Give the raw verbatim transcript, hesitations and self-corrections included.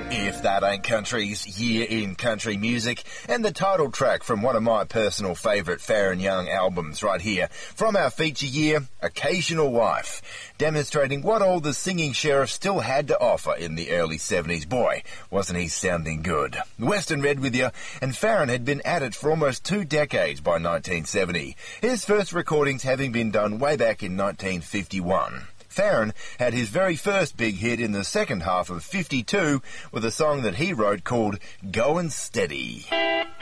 If That Ain't Country's Year in Country Music, and the title track from one of my personal favourite Farron Young albums right here from our feature year, Occasional Wife, demonstrating what all the singing sheriff still had to offer in the early seventies. Boy, wasn't he sounding good. Western Red with you, and Farron had been at it for almost two decades by nineteen seventy, his first recordings having been done way back in nineteen fifty-one. Farron had his very first big hit in the second half of fifty-two with a song that he wrote called Goin' Steady.